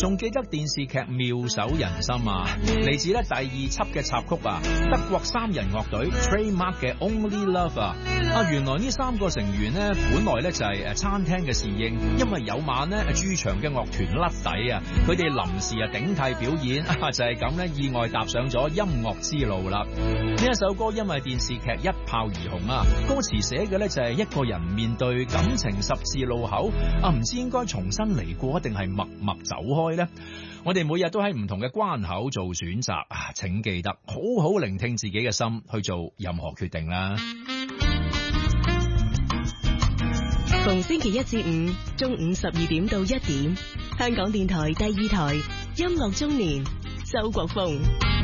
仲記得電視劇《妙手仁心》啊，嚟自咧第二輯嘅插曲啊，德國三人樂隊 Trademark 嘅 Only Love 啊，原來呢三個成員咧本來咧就係餐廳嘅侍應，因為有晚咧駐場嘅樂團甩底啊，佢哋臨時頂替表演就係咁咧意外踏上咗音樂之路啦。呢一首歌因為電視劇一炮而紅啊，歌詞寫嘅咧就係一個人面對感情十字路口唔知應該重新嚟過定係默默走開呢？我哋每日都喺唔同嘅關口做選擇請記得好好聆聽自己嘅心去做任何決定啦。 逢星期一至五中午12點到1點，香港電台第二台音樂中年，周國峰。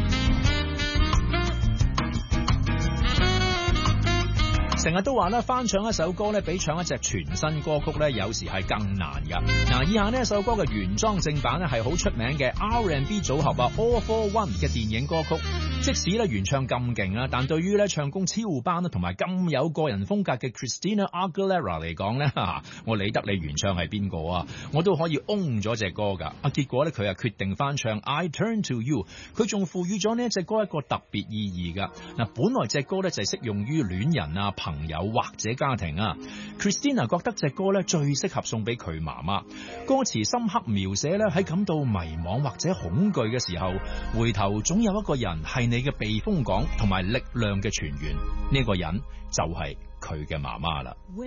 成日都話咧，翻唱一首歌咧，比唱一隻全新歌曲咧，有時係更難噶。嗱，以下呢一首歌嘅原裝正版咧，係好出名嘅 R&B 組合All for One 嘅電影歌曲。即使咧原唱咁勁啦，但對於咧唱功超班啦，同埋咁有個人風格嘅 Christina Aguilera 嚟講咧，我理得你原唱係邊個啊？我都可以 own 咗隻歌噶。結果咧佢決定翻唱 I Turn to You， 佢仲賦予咗呢一隻歌一個特別意義噶。嗱，本來隻歌咧就係適用於戀人啊、朋友或者家庭啊。Christina 覺得隻歌咧最適合送俾佢媽媽。歌詞深刻描寫咧喺感到迷茫或者恐懼嘅時候，回頭總有一個人係你嘅避風港同埋力量嘅泉源，呢個人就係佢嘅媽媽啦。